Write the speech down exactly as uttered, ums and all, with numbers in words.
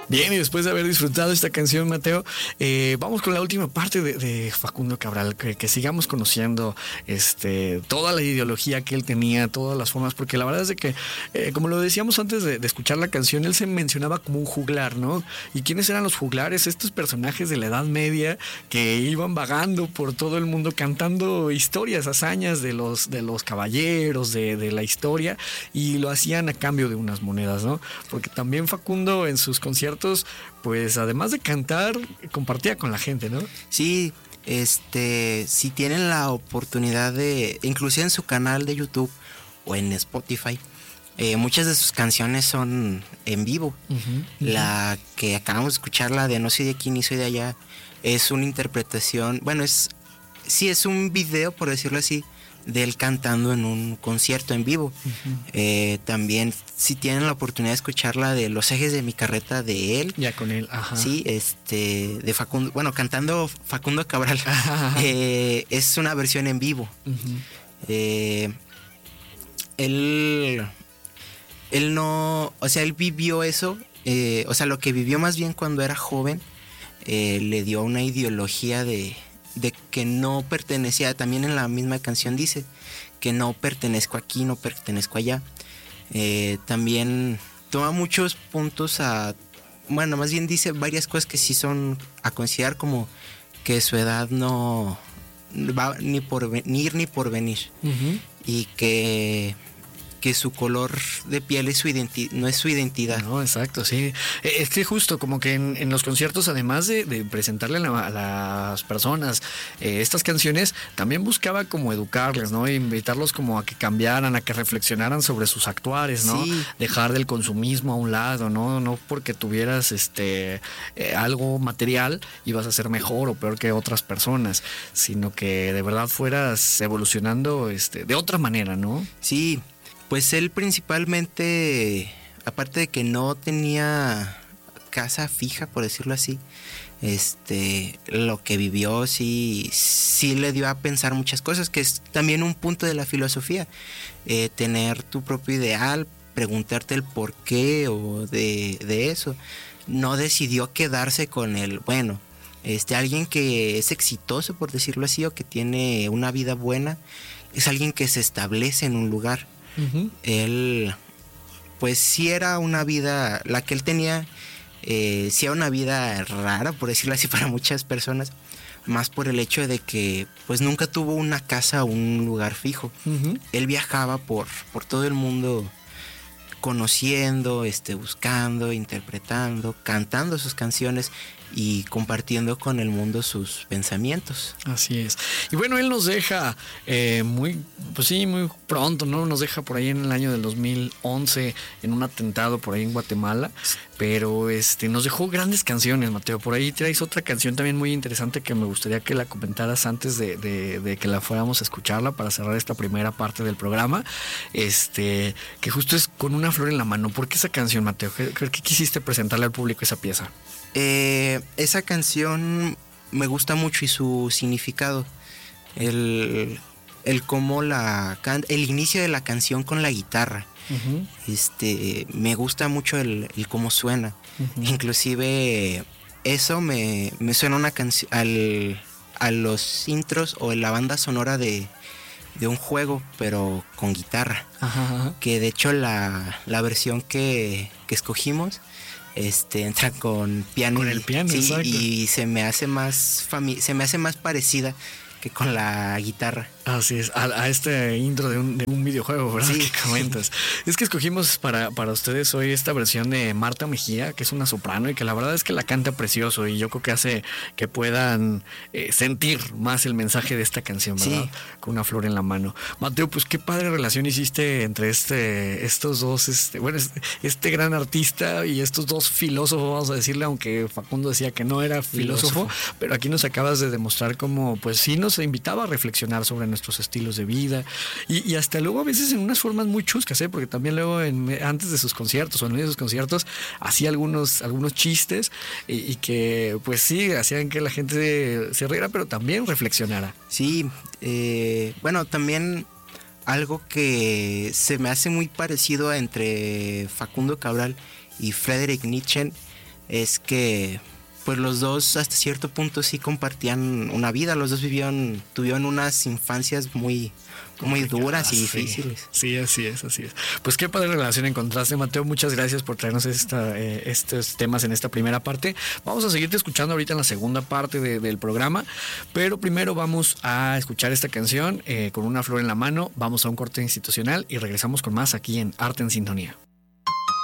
Bien, y después de haber disfrutado esta canción, Mateo, eh, vamos con la última parte de, de Facundo Cabral, que, que sigamos conociendo este, toda la ideología que él tenía, todas las formas, porque la verdad es de que, eh, como lo decíamos antes de, de escuchar la canción, él se mencionaba como un juglar, ¿no? ¿Y quiénes eran los juglares? Estos personajes de la Edad Media que iban vagando por todo el mundo cantando historias, hazañas de los, de los caballeros, de, de la historia, y lo hacían a cambio de unas monedas, ¿no? Porque también Facundo en sus conciertos, pues además de cantar, compartía con la gente, ¿no? Sí, este, si tienen la oportunidad de, inclusive en su canal de YouTube o en Spotify, eh, muchas de sus canciones son en vivo. Uh-huh, uh-huh. La que acabamos de escuchar, la de No soy de aquí ni soy de allá, es una interpretación, bueno, es, sí es un video, por decirlo así, de él cantando en un concierto en vivo. Uh-huh. Eh, también, si tienen la oportunidad de escucharla de Los ejes de mi carreta de él. Ya con él, ajá. Sí, este, de Facundo, bueno, cantando Facundo Cabral. eh, es una versión en vivo. Uh-huh. Eh, él, él no, o sea, él vivió eso, eh, o sea, lo que vivió más bien cuando era joven, eh, le dio una ideología de... de que no pertenecía, también en la misma canción dice que no pertenezco aquí, no pertenezco allá. Eh, también toma muchos puntos a, bueno, más bien dice varias cosas que sí son a considerar, como que su edad no va ni por venir ni por venir. Uh-huh. Y que que su color de piel es su identi- no es su identidad. No, exacto, sí. Es que justo como que en, en los conciertos, además de, de presentarle a, la, a las personas eh, estas canciones, también buscaba como educarles, ¿no? Invitarlos como a que cambiaran, a que reflexionaran sobre sus actuares, ¿no? Sí. Dejar del consumismo a un lado, ¿no? No porque tuvieras este eh, algo material ibas a ser mejor o peor que otras personas, sino que de verdad fueras evolucionando este, de otra manera, ¿no? Sí. Pues él principalmente, aparte de que no tenía casa fija, por decirlo así, este, lo que vivió sí, sí le dio a pensar muchas cosas, que es también un punto de la filosofía, eh, tener tu propio ideal, preguntarte el por qué o de, de eso. No decidió quedarse con el, bueno, este, alguien que es exitoso, por decirlo así, o que tiene una vida buena, es alguien que se establece en un lugar. Uh-huh. Él, pues sí era una vida, la que él tenía, eh, sí era una vida rara, por decirlo así, para muchas personas, más por el hecho de que pues nunca tuvo una casa o un lugar fijo. Uh-huh. Él viajaba por, por todo el mundo conociendo, este, buscando, interpretando, cantando sus canciones y compartiendo con el mundo sus pensamientos. Así es. Y bueno, él nos deja eh, muy, pues sí, muy pronto, ¿no? Nos deja por ahí en el año del dos mil once en un atentado por ahí en Guatemala, pero este nos dejó grandes canciones, Mateo. Por ahí traes otra canción también muy interesante que me gustaría que la comentaras antes de, de, de que la fuéramos a escucharla para cerrar esta primera parte del programa, este, que justo es Con una flor en la mano. ¿Por qué esa canción, Mateo? ¿Qué, qué quisiste presentarle al público esa pieza? Eh, esa canción me gusta mucho y su significado, el, el cómo la can, el inicio de la canción con la guitarra. Uh-huh. Este, me gusta mucho el, el cómo suena. Uh-huh. Inclusive eso me, me suena una canción al, a los intros o en la banda sonora de, de un juego, pero con guitarra. Uh-huh. Que de hecho la, la versión que, que escogimos Este, entra con piano, con el piano, sí, exacto. Y se me hace más fami- se me hace más parecida que con la guitarra. Así es, a, a este intro de un, de un videojuego, ¿verdad? Sí. Que comentas. Es que escogimos para, para ustedes hoy esta versión de Marta Mejía, que es una soprano y que la verdad es que la canta precioso y yo creo que hace que puedan eh, sentir más el mensaje de esta canción, ¿verdad? Sí. Con una flor en la mano. Mateo, pues qué padre relación hiciste entre este, estos dos, este, bueno, este gran artista y estos dos filósofos, vamos a decirle, aunque Facundo decía que no era filósofo, filósofo. Pero aquí nos acabas de demostrar cómo, pues sí nos invitaba a reflexionar sobre nuestros estilos de vida y, y hasta luego a veces en unas formas muy chuscas, ¿eh? Porque también luego en, antes de sus conciertos o en medio de sus conciertos hacía algunos, algunos chistes y, y que pues sí, hacían que la gente se, se riera, pero también reflexionara. Sí, eh, bueno, también algo que se me hace muy parecido entre Facundo Cabral y Friedrich Nietzsche es que pues los dos hasta cierto punto sí compartían una vida, los dos vivieron, tuvieron unas infancias muy, muy duras y difíciles. Sí, sí, así es, así es. Pues qué padre relación encontraste, Mateo. Muchas gracias por traernos esta, eh, estos temas en esta primera parte. Vamos a seguirte escuchando ahorita en la segunda parte de, del programa, pero primero vamos a escuchar esta canción eh, con una flor en la mano. Vamos a un corte institucional y regresamos con más aquí en Arte en Sintonía.